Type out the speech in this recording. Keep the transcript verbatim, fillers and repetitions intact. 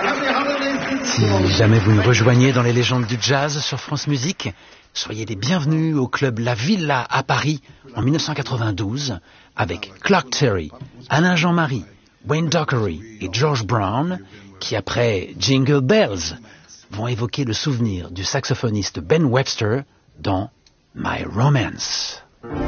Si jamais vous nous rejoignez dans les légendes du jazz sur France Musique, soyez les bienvenus au club La Villa à Paris en mille neuf cent quatre-vingt-douze avec Clark Terry, Alain Jean-Marie, Wayne Dockery et George Brown qui, après Jingle Bells, vont évoquer le souvenir du saxophoniste Ben Webster dans My Romance.